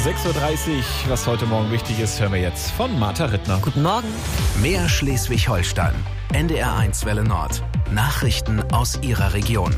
6.30 Uhr, was heute Morgen wichtig ist, hören wir jetzt von Martha Rittner. Guten Morgen. Mehr Schleswig-Holstein. NDR1 Welle Nord. Nachrichten aus Ihrer Region.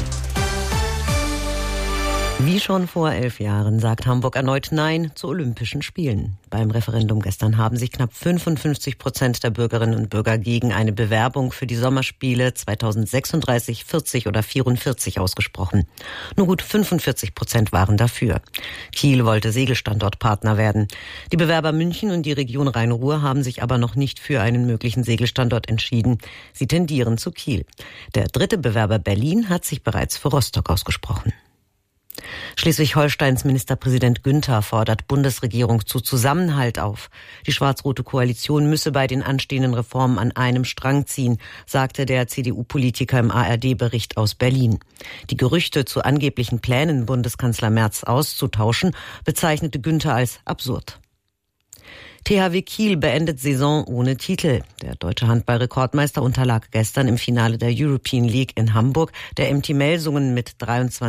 Wie schon vor 11 Jahren sagt Hamburg erneut Nein zu Olympischen Spielen. Beim Referendum gestern haben sich knapp 55% der Bürgerinnen und Bürger gegen eine Bewerbung für die Sommerspiele 2036, 40 oder 44 ausgesprochen. Nur gut 45% waren dafür. Kiel wollte Segelstandortpartner werden. Die Bewerber München und die Region Rhein-Ruhr haben sich aber noch nicht für einen möglichen Segelstandort entschieden. Sie tendieren zu Kiel. Der dritte Bewerber Berlin hat sich bereits für Rostock ausgesprochen. Schleswig-Holsteins Ministerpräsident Günther fordert Bundesregierung zu Zusammenhalt auf. Die schwarz-rote Koalition müsse bei den anstehenden Reformen an einem Strang ziehen, sagte der CDU-Politiker im ARD-Bericht aus Berlin. Die Gerüchte zu angeblichen Plänen, Bundeskanzler Merz auszutauschen, bezeichnete Günther als absurd. THW Kiel beendet Saison ohne Titel. Der deutsche Handball-Rekordmeister unterlag gestern im Finale der European League in Hamburg der MT Melsungen mit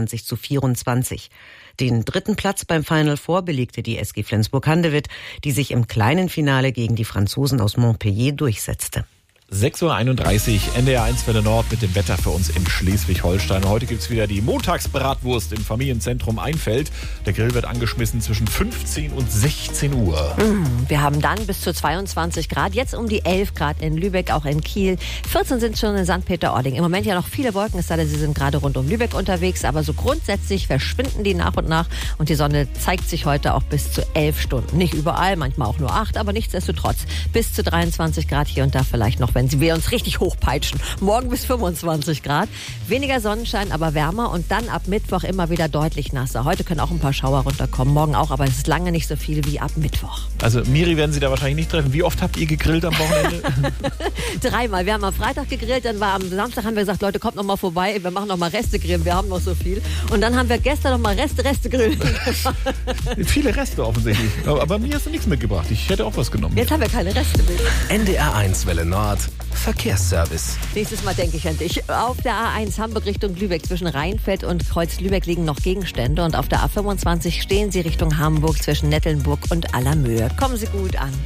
23:24. Den dritten Platz beim Final Four belegte die SG Flensburg-Handewitt, die sich im kleinen Finale gegen die Franzosen aus Montpellier durchsetzte. 6.31 Uhr, NDR1 Welle Nord mit dem Wetter für uns in Schleswig-Holstein. Heute gibt's wieder die Montagsbratwurst im Familienzentrum Einfeld. Der Grill wird angeschmissen zwischen 15 und 16 Uhr. Wir haben dann bis zu 22 Grad, jetzt um die 11 Grad in Lübeck, auch in Kiel. 14 sind schon in St. Peter-Ording. Im Moment ja noch viele Wolken, es sei denn, sie sind gerade rund um Lübeck unterwegs. Aber so grundsätzlich verschwinden die nach und nach. Und die Sonne zeigt sich heute auch bis zu 11 Stunden. Nicht überall, manchmal auch nur 8, aber nichtsdestotrotz bis zu 23 Grad hier und da vielleicht noch, wenn wir uns richtig hochpeitschen. Morgen bis 25 Grad. Weniger Sonnenschein, aber wärmer und dann ab Mittwoch immer wieder deutlich nasser. Heute können auch ein paar Schauer runterkommen, morgen auch, aber es ist lange nicht so viel wie ab Mittwoch. Also Miri werden Sie da wahrscheinlich nicht treffen. Wie oft habt ihr gegrillt am Wochenende? 3-mal. Wir haben am Freitag gegrillt, dann war am Samstag, haben wir gesagt, Leute, kommt noch mal vorbei, wir machen noch mal Reste grillen, wir haben noch so viel. Und dann haben wir gestern noch mal Reste grillen. Viele Reste offensichtlich. Aber mir hast du nichts mitgebracht. Ich hätte auch was genommen. Jetzt haben wir keine Reste mehr. NDR1 Welle Nord. Verkehrsservice. Nächstes Mal denke ich an dich. Auf der A1 Hamburg Richtung Lübeck zwischen Rheinfeld und Kreuz-Lübeck liegen noch Gegenstände und auf der A25 stehen sie Richtung Hamburg zwischen Nettelnburg und Allermöhe. Kommen Sie gut an.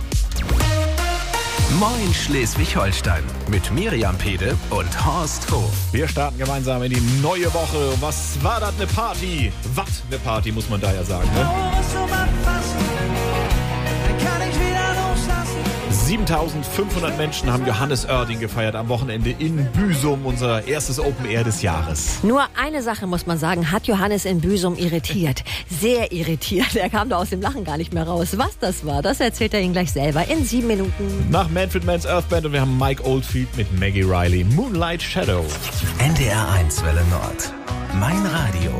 Moin Schleswig-Holstein mit Miriam Pede und Horst Hof. Wir starten gemeinsam in die neue Woche. Was war das, eine Party? Was eine Party, muss man da ja sagen. Ne? 7.500 Menschen haben Johannes Oerding gefeiert am Wochenende in Büsum, unser erstes Open Air des Jahres. Nur eine Sache muss man sagen, hat Johannes in Büsum irritiert. Sehr irritiert. Er kam da aus dem Lachen gar nicht mehr raus. Was das war, das erzählt er Ihnen gleich selber in 7 Minuten. Nach Manfred Mann's Earth Band und wir haben Mike Oldfield mit Maggie Riley. Moonlight Shadow. NDR1 Welle Nord. Mein Radio.